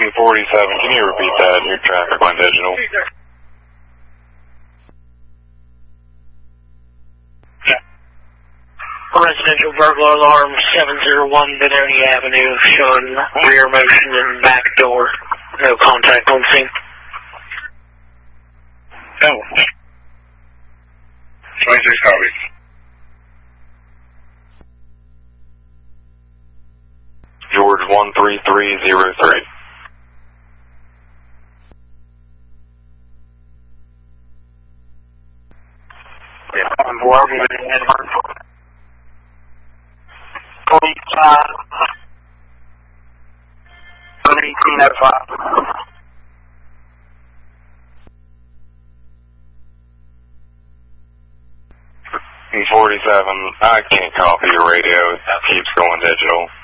47, can you repeat that? Your traffic went digital. Residential burglar alarm 701 Benoni Avenue, showing rear motion and back door. No contact on scene. Oh. 26 copies. George 13303. Yeah, I'm working in police 1805. 47, I can't copy your radio. It keeps going digital.